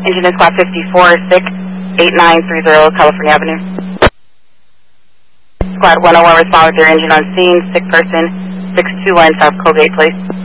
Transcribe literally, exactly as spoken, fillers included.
Engine is Squad fifty-four, sick, eight nine three zero California Avenue. Squad one oh one respond with your engine on scene, sick person, six two one South Colgate, please.